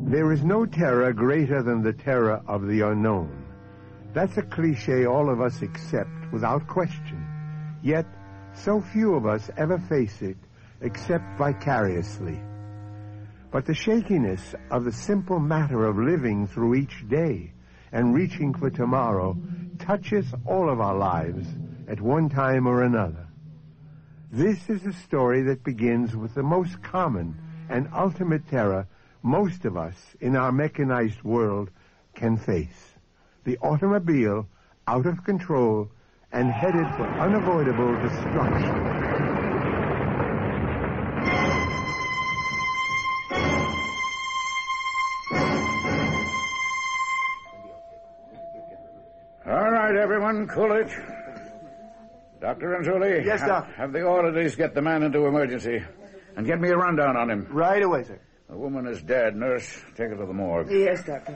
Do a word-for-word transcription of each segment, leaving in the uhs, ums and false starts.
There is no terror greater than the terror of the unknown. That's a cliche all of us accept without question. Yet, so few of us ever face it except vicariously. But the shakiness of the simple matter of living through each day and reaching for tomorrow touches all of our lives at one time or another. This is a story that begins with the most common and ultimate terror most of us in our mechanized world can face. The automobile out of control and headed for unavoidable destruction. All right, everyone, Coolidge. Doctor Renzulli. Yes, Doctor. Have the orderlies get the man into emergency and get me a rundown on him. Right away, sir. The woman is dead. Nurse, take her to the morgue. Yes, Doctor.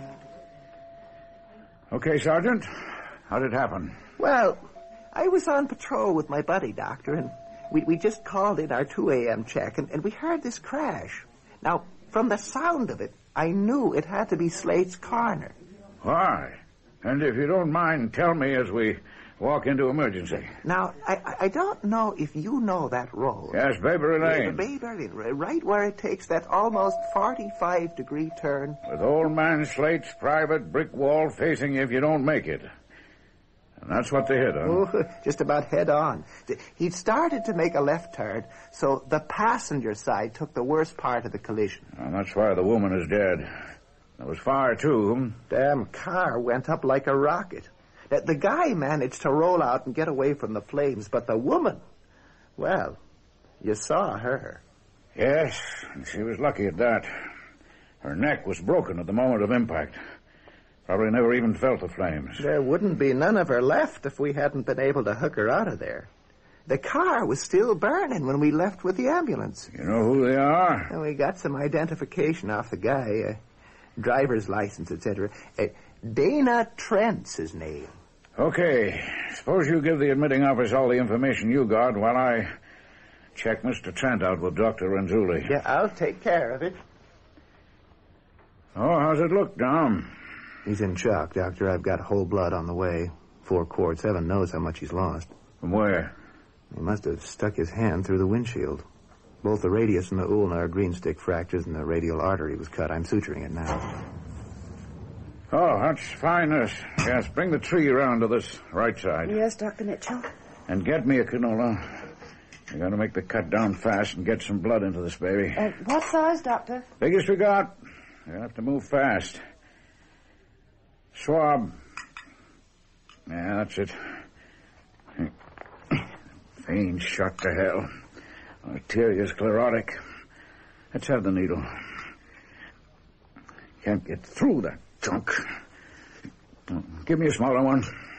Okay, Sergeant. How did it happen? Well, I was on patrol with my buddy, Doctor, and we, we just called in our two a.m. check, and, and we heard this crash. Now, from the sound of it, I knew it had to be Slate's Corner. Why? And if you don't mind, tell me as we walk into emergency. Now, I, I don't know if you know that road. Yes, Bayberry Lane. Yeah, Bayberry Lane, right where it takes that almost forty-five degree turn. With old man Slate's private brick wall facing you if you don't make it. And that's what they hit, huh? Oh, just about head on. He'd started to make a left turn, so the passenger side took the worst part of the collision. And that's why the woman is dead. There was fire, too. Damn car went up like a rocket. The guy managed to roll out and get away from the flames, but the woman, well, you saw her. Yes, and she was lucky at that. Her neck was broken at the moment of impact. Probably never even felt the flames. There wouldn't be none of her left if we hadn't been able to hook her out of there. The car was still burning when we left with the ambulance. You know who they are? And we got some identification off the guy, uh, driver's license, et cetera. Uh, Dana Trent's his name. Okay. Suppose you give the admitting office all the information you got while I check Mister Trent out with Doctor Renzulli. Yeah, I'll take care of it. Oh, how's it look, Dom? He's in shock, Doctor. I've got whole blood on the way. Four quarts. Heaven knows how much he's lost. From where? He must have stuck his hand through the windshield. Both the radius and the ulna are green stick fractures, and the radial artery was cut. I'm suturing it now. Oh, that's fine, nurse. Yes, bring the tree around to this right side. Yes, Doctor Mitchell. And get me a canola. We're going to make the cut down fast and get some blood into this baby. Uh, what size, Doctor? Biggest we got. You'll have to move fast. Swab. Yeah, that's it. Vein shot to hell. Arteria's sclerotic. Let's have the needle. Can't get through that junk. Give me a smaller one.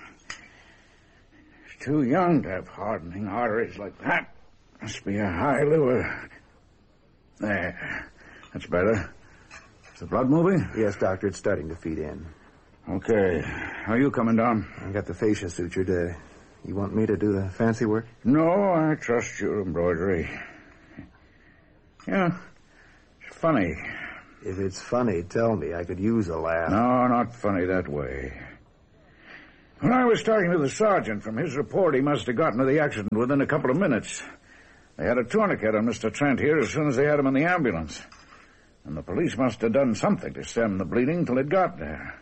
He's too young to have hardening arteries like that. Must be a high liver. There. That's better. Is the blood moving? Yes, Doctor. It's starting to feed in. Okay. How are you coming down? I got the fascia sutured. Uh, you want me to do the fancy work? No, I trust your embroidery. Yeah. It's funny. If it's funny, tell me. I could use a laugh. No, not funny that way. When I was talking to the sergeant, from his report, he must have gotten to the accident within a couple of minutes. They had a tourniquet on Mister Trent here as soon as they had him in the ambulance. And the police must have done something to stem the bleeding till it got there.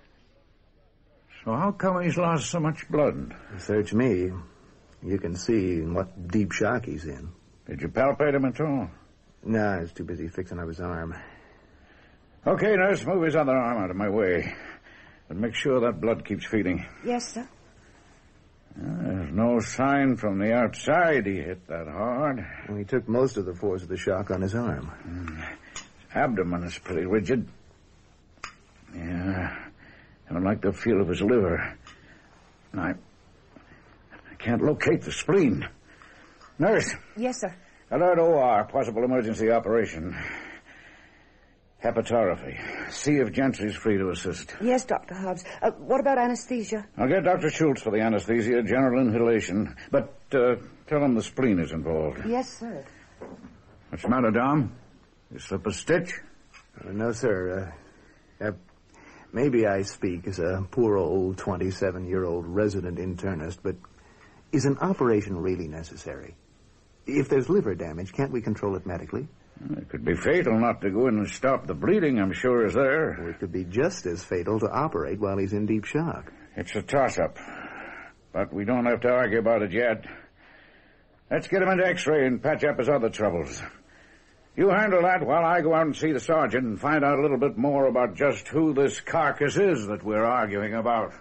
So how come he's lost so much blood? Search me. You can see what deep shock he's in. Did you palpate him at all? No, I was too busy fixing up his arm. Okay, nurse, move his other arm out of my way. But make sure that blood keeps feeding. Yes, sir. There's no sign from the outside he hit that hard. Well, he took most of the force of the shock on his arm. Mm. Abdomen is pretty rigid. Yeah. I don't like the feel of his liver. I, I can't locate the spleen. Nurse. Yes, sir. Alert O R, possible emergency operation. Hepatography. See if Gentry's free to assist. Yes, Doctor Hobbs. Uh, what about anesthesia? I'll get Doctor Schultz for the anesthesia, general inhalation. But uh, tell him the spleen is involved. Yes, sir. What's the matter, Dom? You slip a stitch? Uh, no, sir. Uh, uh, maybe I speak as a poor old twenty-seven-year-old resident internist, but is an operation really necessary? If there's liver damage, can't we control it medically? It could be fatal not to go in and stop the bleeding, I'm sure, is there. Or it could be just as fatal to operate while he's in deep shock. It's a toss-up. But we don't have to argue about it yet. Let's get him into X-ray and patch up his other troubles. You handle that while I go out and see the sergeant and find out a little bit more about just who this carcass is that we're arguing about.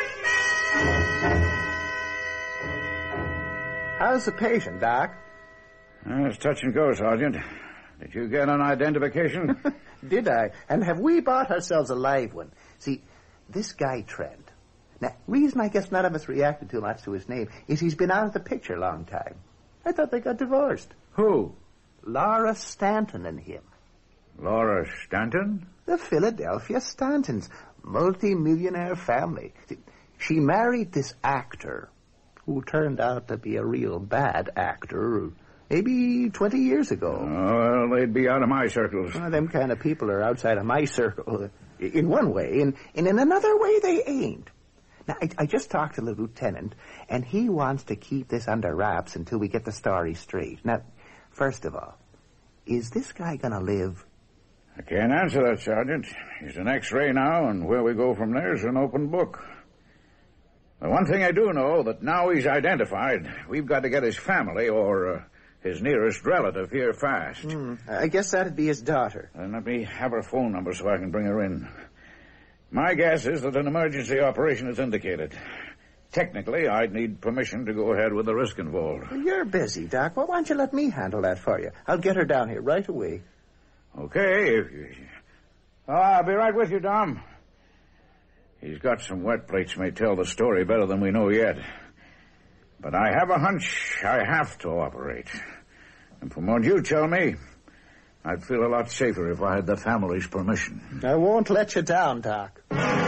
How's the patient, Doc? Uh, it's touch and go, Sergeant. Did you get an identification? Did I? And have we bought ourselves a live one? See, this guy Trent. Now, reason I guess none of us reacted too much to his name is he's been out of the picture a long time. I thought they got divorced. Who? Laura Stanton and him. Laura Stanton? The Philadelphia Stantons. Multi-millionaire family. See, she married this actor who turned out to be a real bad actor maybe twenty years ago. Oh, well, they'd be out of my circles. Well, them kind of people are outside of my circle. In one way, and, and in another way they ain't. Now, I, I just talked to the lieutenant, and he wants to keep this under wraps until we get the story straight. Now, first of all, is this guy going to live? I can't answer that, Sergeant. He's an X-ray now, and where we go from there is an open book. The one thing I do know, that now he's identified, we've got to get his family or uh, his nearest relative here fast. Hmm. I guess that'd be his daughter. And let me have her phone number so I can bring her in. My guess is that an emergency operation is indicated. Technically, I'd need permission to go ahead with the risk involved. Well, you're busy, Doc. Well, why don't you let me handle that for you? I'll get her down here right away. Okay. If you... Oh, I'll be right with you, Dom. He's got some wet plates may tell the story better than we know yet. But I have a hunch I have to operate. And from what you tell me, I'd feel a lot safer if I had the family's permission. I won't let you down, Doc.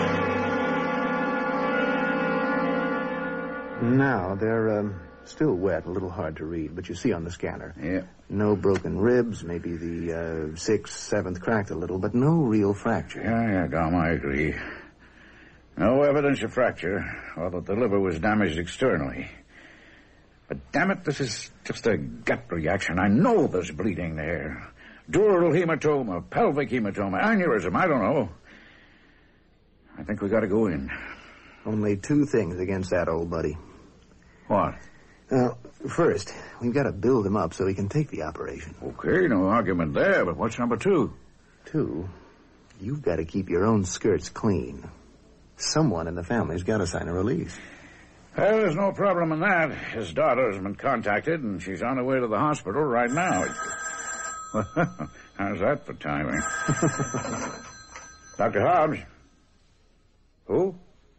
Now, they're um, still wet, a little hard to read, but you see on the scanner. Yeah. No broken ribs, maybe the uh, sixth, seventh cracked a little, but no real fracture. Yeah, yeah, Dom, I agree. No evidence of fracture, or that the liver was damaged externally. But damn it, this is just a gut reaction. I know there's bleeding there. Dural hematoma, pelvic hematoma, aneurysm, I don't know. I think we gotta go in. Only two things against that old buddy. What? Now, first, we've got to build him up so he can take the operation. Okay, no argument there, but what's number two? Two, you've got to keep your own skirts clean. Someone in the family's got to sign a release. Well, there's no problem in that. His daughter has been contacted, and she's on her way to the hospital right now. How's that for timing? Doctor Hobbs? Who?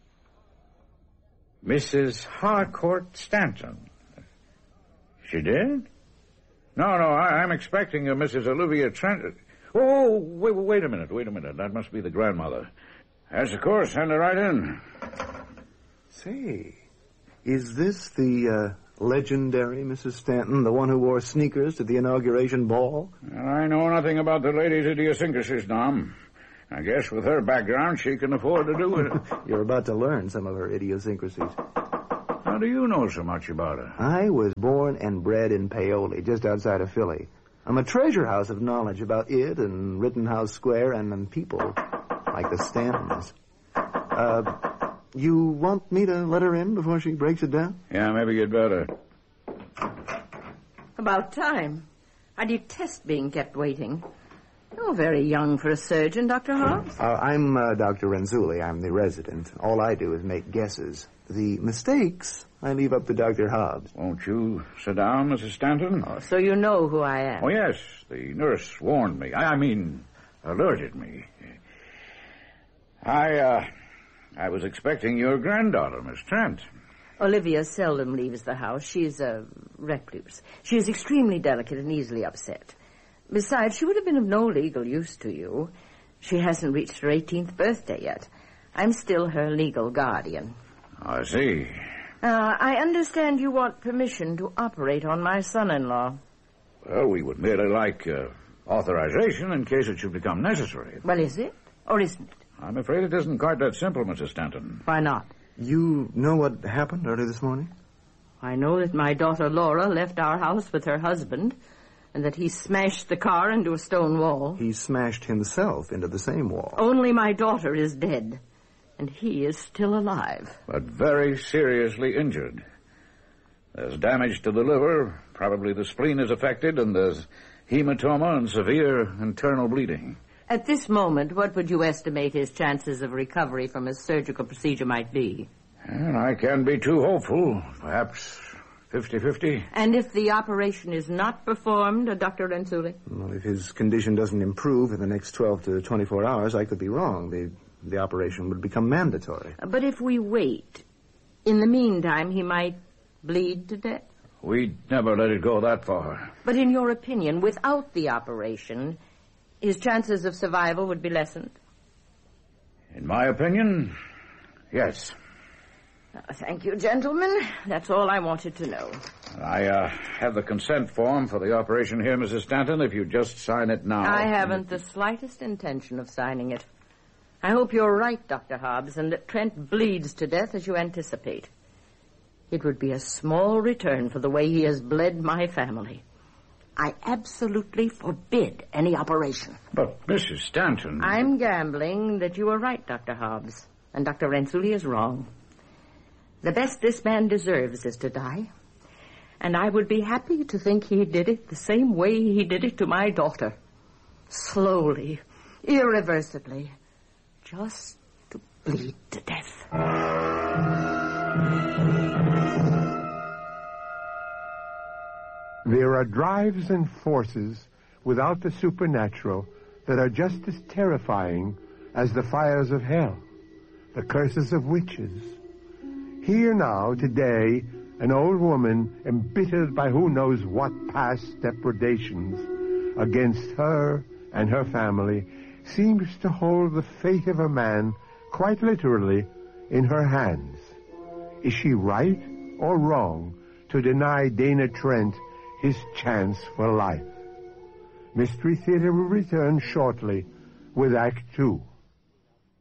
Missus Harcourt Stanton. She did? No, no, I, I'm expecting a Missus Olivia Trent. Oh, wait, wait a minute, wait a minute. That must be the grandmother. Yes, of course. Send her right in. Say, is this the uh, legendary Missus Stanton, the one who wore sneakers to the inauguration ball? Well, I know nothing about the lady's idiosyncrasies, Dom. I guess with her background, she can afford to do it. You're about to learn some of her idiosyncrasies. How do you know so much about her? I was born and bred in Paoli, just outside of Philly. I'm a treasure house of knowledge about it and Rittenhouse Square and, and people like the Stantons. Uh, you want me to let her in before she breaks it down? Yeah, maybe you'd better. About time. I detest being kept waiting. You're very young for a surgeon, Doctor Hobbs. Uh, I'm uh, Doctor Renzulli. I'm the resident. All I do is make guesses. The mistakes, I leave up to Doctor Hobbs. Won't you sit down, Missus Stanton? Oh, so you know who I am. Oh, yes. The nurse warned me. I, I mean, alerted me. I, uh, I was expecting your granddaughter, Miss Trent. Olivia seldom leaves the house. She's a recluse. She is extremely delicate and easily upset. Besides, she would have been of no legal use to you. She hasn't reached her eighteenth birthday yet. I'm still her legal guardian. I see. Uh, I understand you want permission to operate on my son-in-law. Well, we would merely like uh, Authorization in case it should become necessary. Well, is it? Or isn't it? I'm afraid it isn't quite that simple, Missus Stanton. Why not? You know what happened early this morning? I know that my daughter Laura left our house with her husband, and that he smashed the car into a stone wall. He smashed himself into the same wall. Only my daughter is dead, and he is still alive. But very seriously injured. There's damage to the liver, probably the spleen is affected, and there's hematoma and severe internal bleeding. At this moment, what would you estimate his chances of recovery from his surgical procedure might be? And I can't be too hopeful. Perhaps fifty-fifty. And if the operation is not performed, uh, Doctor Renzulli? Well, if his condition doesn't improve in the next twelve to twenty-four hours, I could be wrong. The, the operation would become mandatory. But if we wait, in the meantime, he might bleed to death? We'd never let it go that far. But in your opinion, without the operation, his chances of survival would be lessened? In my opinion, yes. Uh, thank you, gentlemen. That's all I wanted to know. I uh, have the consent form for the operation here, Missus Stanton, if you just sign it now. I haven't the slightest intention of signing it. I hope you're right, Doctor Hobbs, and that Trent bleeds to death as you anticipate. It would be a small return for the way he has bled my family. I absolutely forbid any operation. But, Missus Stanton... I'm gambling that you are right, Doctor Hobbs, and Doctor Renzulli is wrong. The best this man deserves is to die, and I would be happy to think he did it the same way he did it to my daughter. Slowly, irreversibly, just to bleed to death. There are drives and forces without the supernatural that are just as terrifying as the fires of hell, the curses of witches. Here now, today, an old woman, embittered by who knows what past depredations against her and her family, seems to hold the fate of a man quite literally in her hands. Is she right or wrong to deny Dana Trent his chance for life? Mystery Theater will return shortly with Act Two.